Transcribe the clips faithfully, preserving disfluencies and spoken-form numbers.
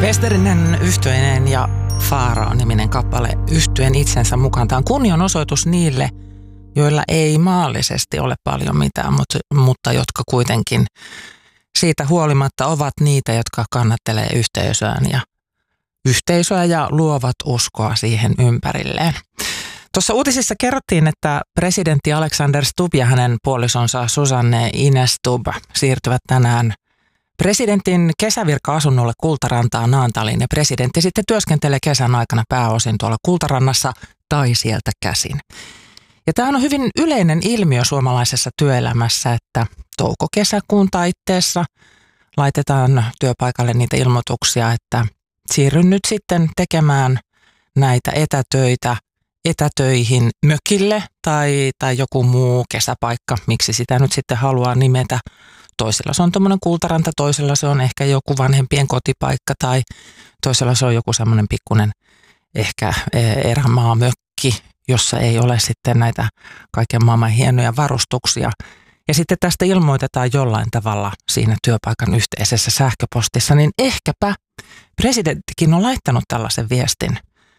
Westerinen yhtyeinen ja Faarao-niminen kappale yhtyeen itsensä mukaan. Tämä on kunnianosoitus niille, joilla ei maallisesti ole paljon mitään, mutta, mutta jotka kuitenkin siitä huolimatta ovat niitä, jotka kannattelee yhteisöään ja yhteisöä ja luovat uskoa siihen ympärilleen. Tuossa uutisissa kerrottiin, että presidentti Alexander Stubb ja hänen puolisonsa Susanne Ines Stubb siirtyvät tänään presidentin kesävirka-asunnolle Kultarantaan Naantaliin, ja presidentti sitten työskentelee kesän aikana pääosin tuolla Kultarannassa tai sieltä käsin. Ja tämä on hyvin yleinen ilmiö suomalaisessa työelämässä, että touko-kesäkuun taitteessa laitetaan työpaikalle niitä ilmoituksia, että siirryn nyt sitten tekemään näitä etätöitä etätöihin mökille tai, tai joku muu kesäpaikka, miksi sitä nyt sitten haluaa nimetä. Toisella se on tuommoinen Kultaranta, toisella se on ehkä joku vanhempien kotipaikka tai toisella se on joku semmoinen pikkuinen ehkä erämaamökki, jossa ei ole sitten näitä kaiken maailman hienoja varustuksia. Ja sitten tästä ilmoitetaan jollain tavalla siinä työpaikan yhteisessä sähköpostissa, niin ehkäpä presidenttikin on laittanut tällaisen viestin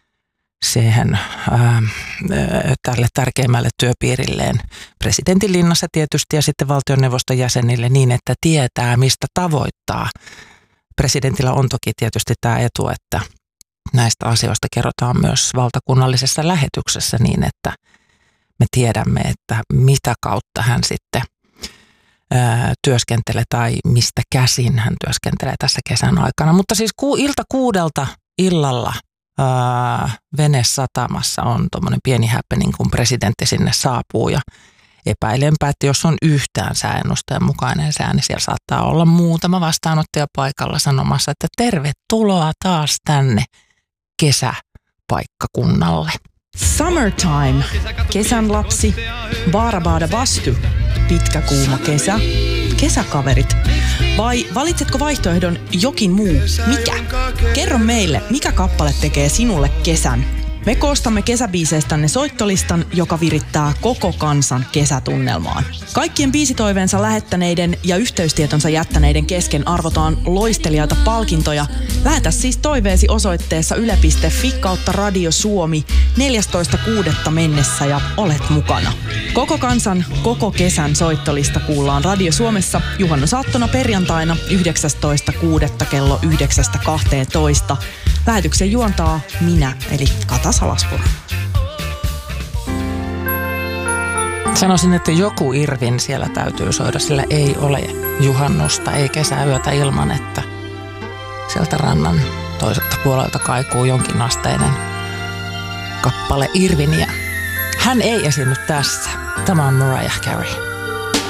siihen ää, tälle tärkeimmälle työpiirilleen, presidentin linnassa tietysti ja sitten valtioneuvoston jäsenille niin, että tietää mistä tavoittaa. Presidentillä on toki tietysti tämä etu, että näistä asioista kerrotaan myös valtakunnallisessa lähetyksessä niin, että me tiedämme, että mitä kautta hän sitten ää, työskentelee tai mistä käsin hän työskentelee tässä kesän aikana. Mutta siis ku, ilta kuudelta illalla ää, venesatamassa on tuommoinen pieni happening, kun presidentti sinne saapuu ja epäilenpä, että jos on yhtään sääennusteen mukainen sää, niin siellä saattaa olla muutama vastaanottaja paikalla sanomassa, että tervetuloa taas tänne kesäpaikkakunnalle. Summertime, kesän lapsi, Baarabaada Bastu, pitkä kuuma kesä, kesäkaverit. Vai valitsetko vaihtoehdon jokin muu? Mikä? Kerro meille, mikä kappale tekee sinulle kesän. Me koostamme kesäbiiseistänne soittolistan, joka virittää koko kansan kesätunnelmaan. Kaikkien biisitoiveensa lähettäneiden ja yhteystietonsa jättäneiden kesken arvotaan loistelijoita palkintoja. Lähetä siis toiveesi osoitteessa yle piste fi kautta Radio Suomi neljästoista kuudetta mennessä ja olet mukana. Koko kansan, koko kesän soittolista kuullaan Radio Suomessa juhannusaattona perjantaina yhdeksästoista kuudetta kello yhdeksästä kahteentoista. Lähetyksen juontaa minä, eli Kata Salaspuro. Sanoisin, että joku Irvin siellä täytyy soida, sillä ei ole juhannusta, ei kesäyötä ilman, että sieltä rannan toiselta puolelta kaikuu jonkinasteinen kappale Irviniä. Hän ei esiinny tässä. Tämä on Mariah Carey.